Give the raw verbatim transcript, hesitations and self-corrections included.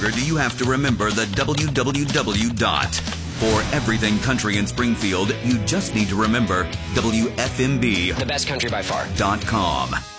longer do you have to remember the W W W dot. For everything country in Springfield, you just need to remember W F M B. The best country by far. Dot com.